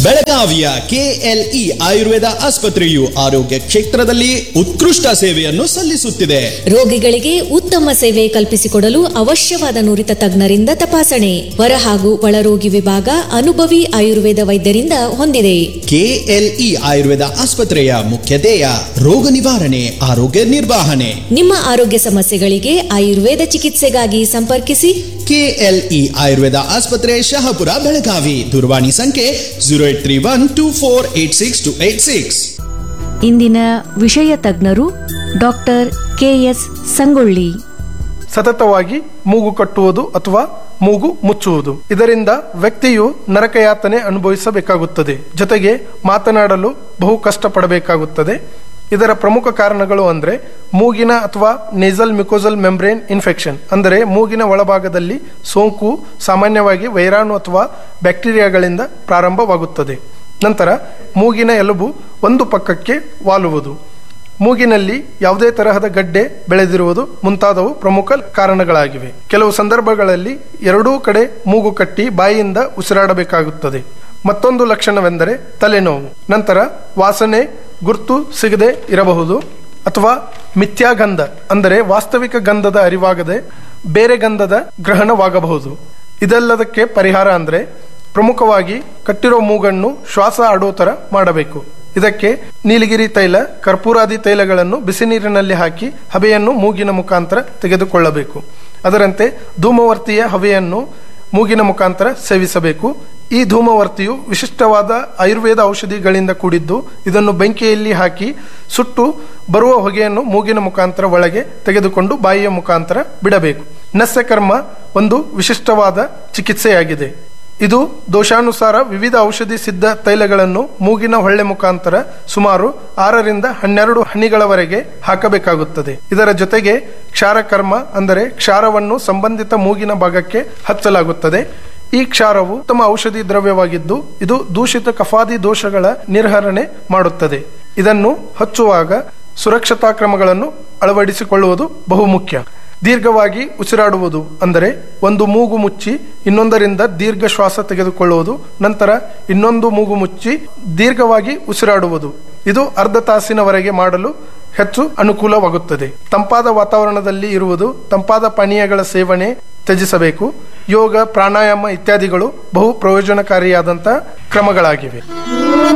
ಬೆಳಗಾವಿಯ ಕೆಎಲ್ಇ ಆಯುರ್ವೇದ ಆಸ್ಪತ್ರೆಯು ಆರೋಗ್ಯ ಕ್ಷೇತ್ರದಲ್ಲಿ ಉತ್ಕೃಷ್ಟ ಸೇವೆಯನ್ನು ಸಲ್ಲಿಸುತ್ತಿದೆ. ರೋಗಿಗಳಿಗೆ ಉತ್ತಮ ಸೇವೆ ಕಲ್ಪಿಸಿಕೊಡಲು ಅವಶ್ಯವಾದ ನುರಿತ ತಜ್ಞರಿಂದ ತಪಾಸಣೆ, ಹೊರ ಹಾಗೂ ಒಳರೋಗಿ ವಿಭಾಗ ಅನುಭವಿ ಆಯುರ್ವೇದ ವೈದ್ಯರಿಂದ ಹೊಂದಿದೆ. ಕೆಎಲ್ಇ ಆಯುರ್ವೇದ ಆಸ್ಪತ್ರೆಯ ಮುಖ್ಯ ಧ್ಯೇಯ ರೋಗ ನಿವಾರಣೆ, ಆರೋಗ್ಯ ನಿರ್ವಹಣೆ. ನಿಮ್ಮ ಆರೋಗ್ಯ ಸಮಸ್ಯೆಗಳಿಗೆ ಆಯುರ್ವೇದ ಚಿಕಿತ್ಸೆಗಾಗಿ ಸಂಪರ್ಕಿಸಿ. ಕೆಎಲ್ಇ ಆಯುರ್ವೇದ ಆಸ್ಪತ್ರೆ, ಶಹಾಪುರ, ಬೆಳಗಾವಿ. ದೂರವಾಣಿ ಸಂಖ್ಯೆ 0831248686. ಇಂದಿನ ವಿಷಯ ತಜ್ಞರು ಡಾಕ್ಟರ್ ಕೆಎಸ್ ಸಂಗೊಳ್ಳಿ. ಸತತವಾಗಿ ಮೂಗು ಕಟ್ಟುವುದು ಅಥವಾ ಮೂಗು ಮುಚ್ಚುವುದು, ಇದರಿಂದ ವ್ಯಕ್ತಿಯು ನರಕಯಾತನೆ ಅನುಭವಿಸಬೇಕಾಗುತ್ತದೆ. ಜೊತೆಗೆ ಮಾತನಾಡಲು ಬಹು ಕಷ್ಟಪಡಬೇಕಾಗುತ್ತದೆ. ಇದರ ಪ್ರಮುಖ ಕಾರಣಗಳು ಅಂದರೆ ಮೂಗಿನ ಅಥವಾ ನೇಸಲ್ ಮ್ಯುಕೋಸಲ್ ಮೆಂಬ್ರೇನ್ ಇನ್ಫೆಕ್ಷನ್, ಅಂದರೆ ಮೂಗಿನ ಒಳಭಾಗದಲ್ಲಿ ಸೋಂಕು ಸಾಮಾನ್ಯವಾಗಿ ವೈರಾಣು ಅಥವಾ ಬ್ಯಾಕ್ಟೀರಿಯಾಗಳಿಂದ ಪ್ರಾರಂಭವಾಗುತ್ತದೆ. ನಂತರ ಮೂಗಿನ ಎಲುಬು ಒಂದು ಪಕ್ಕಕ್ಕೆ ವಾಲುವುದು, ಮೂಗಿನಲ್ಲಿ ಯಾವುದೇ ತರಹದ ಗಡ್ಡೆ ಬೆಳೆದಿರುವುದು ಮುಂತಾದವು ಪ್ರಮುಖ ಕಾರಣಗಳಾಗಿವೆ. ಕೆಲವು ಸಂದರ್ಭಗಳಲ್ಲಿ ಎರಡೂ ಕಡೆ ಮೂಗು ಕಟ್ಟಿ ಬಾಯಿಯಿಂದ ಉಸಿರಾಡಬೇಕಾಗುತ್ತದೆ. ಮತ್ತೊಂದು ಲಕ್ಷಣವೆಂದರೆ ತಲೆನೋವು. ನಂತರ ವಾಸನೆ ಗುರ್ತು ಸಿಗದೆ ಇರಬಹುದು ಅಥವಾ ಮಿಥ್ಯಾಗಂಧ, ಅಂದರೆ ವಾಸ್ತವಿಕ ಗಂಧದ ಅರಿವಾಗದೆ ಬೇರೆ ಗಂಧದ ಗ್ರಹಣವಾಗಬಹುದು. ಇದೆಲ್ಲದಕ್ಕೆ ಪರಿಹಾರ ಅಂದರೆ ಪ್ರಮುಖವಾಗಿ ಕಟ್ಟಿರೋ ಮೂಗನ್ನು ಶ್ವಾಸ ಆಡೋ ಥರ ಮಾಡಬೇಕು. ಇದಕ್ಕೆ ನೀಲಗಿರಿ ತೈಲ, ಕರ್ಪೂರಾದಿ ತೈಲಗಳನ್ನು ಬಿಸಿ ನೀರಿನಲ್ಲಿ ಹಾಕಿ ಹಬೆಯನ್ನು ಮೂಗಿನ ಮುಖಾಂತರ ತೆಗೆದುಕೊಳ್ಳಬೇಕು. ಅದರಂತೆ ಧೂಮವರ್ತಿಯ ಹಬೆಯನ್ನು ಮೂಗಿನ ಮುಖಾಂತರ ಸೇವಿಸಬೇಕು. ಈ ಧೂಮವರ್ತಿಯು ವಿಶಿಷ್ಟವಾದ ಆಯುರ್ವೇದ ಔಷಧಿಗಳಿಂದ ಕೂಡಿದ್ದು, ಇದನ್ನು ಬೆಂಕಿಯಲ್ಲಿ ಹಾಕಿ ಸುಟ್ಟು ಬರುವ ಹೊಗೆಯನ್ನು ಮೂಗಿನ ಮುಖಾಂತರ ಒಳಗೆ ತೆಗೆದುಕೊಂಡು ಬಾಯಿಯ ಮುಖಾಂತರ ಬಿಡಬೇಕು. ನಸ್ಯಕರ್ಮ ಒಂದು ವಿಶಿಷ್ಟವಾದ ಚಿಕಿತ್ಸೆಯಾಗಿದೆ. ಇದು ದೋಷಾನುಸಾರ ವಿವಿಧ ಔಷಧಿ ಸಿದ್ಧ ತೈಲಗಳನ್ನು ಮೂಗಿನ ಹೊಳ್ಳೆ ಮುಖಾಂತರ ಸುಮಾರು 6ರಿಂದ 12 ಹನಿಗಳವರೆಗೆ ಹಾಕಬೇಕಾಗುತ್ತದೆ. ಇದರ ಜೊತೆಗೆ ಕ್ಷಾರಕರ್ಮ, ಅಂದರೆ ಕ್ಷಾರವನ್ನು ಸಂಬಂಧಿತ ಮೂಗಿನ ಭಾಗಕ್ಕೆ ಹಚ್ಚಲಾಗುತ್ತದೆ. ಈ ಕ್ಷಾರವು ಉತ್ತಮ ಔಷಧಿ ದ್ರವ್ಯವಾಗಿದ್ದು, ಇದು ದೂಷಿತ ಕಫಾದಿ ದೋಷಗಳ ನಿರ್ಹರಣೆ ಮಾಡುತ್ತದೆ. ಇದನ್ನು ಹಚ್ಚುವಾಗ ಸುರಕ್ಷತಾ ಕ್ರಮಗಳನ್ನು ಅಳವಡಿಸಿಕೊಳ್ಳುವುದು ಬಹುಮುಖ್ಯ. ದೀರ್ಘವಾಗಿ ಉಸಿರಾಡುವುದು, ಅಂದರೆ ಒಂದು ಮೂಗು ಮುಚ್ಚಿ ಇನ್ನೊಂದರಿಂದ ದೀರ್ಘ ಶ್ವಾಸ ತೆಗೆದುಕೊಳ್ಳುವುದು, ನಂತರ ಇನ್ನೊಂದು ಮೂಗು ಮುಚ್ಚಿ ದೀರ್ಘವಾಗಿ ಉಸಿರಾಡುವುದು. ಇದು ಅರ್ಧ ತಾಸಿನವರೆಗೆ ಮಾಡಲು ಹೆಚ್ಚು ಅನುಕೂಲವಾಗುತ್ತದೆ. ತಂಪಾದ ವಾತಾವರಣದಲ್ಲಿ ಇರುವುದು, ತಂಪಾದ ಪಾನೀಯಗಳ ಸೇವನೆ ತ್ಯಜಿಸಬೇಕು. ಯೋಗ, ಪ್ರಾಣಾಯಾಮ ಇತ್ಯಾದಿಗಳು ಬಹು ಪ್ರಯೋಜನಕಾರಿಯಾದಂಥ ಕ್ರಮಗಳಾಗಿವೆ.